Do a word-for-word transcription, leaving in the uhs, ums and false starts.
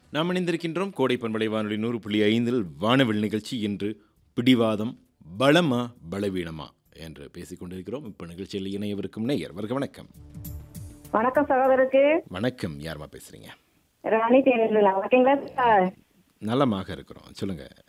நாம் இணைந்திருக்கின்றோம் கோடை பண்பலை வானொலி நூறு புள்ளி ஐந்தில் வானவில் நிகழ்ச்சி. இன்று பிடிவாதம் பலமா பலவீனமா என்று பேசிக் கொண்டிருக்கிறோம். இப்போ நிகழ்ச்சியில் இணையவிருக்கும் நேயர். வருக வணக்கம். வணக்கம் சகோதரருக்கு. வணக்கம். யாருமா பேசுறீங்க? ராணி தேனியில் இருக்கீங்களா சார்? நலமாக இருக்கிறோம், சொல்லுங்க.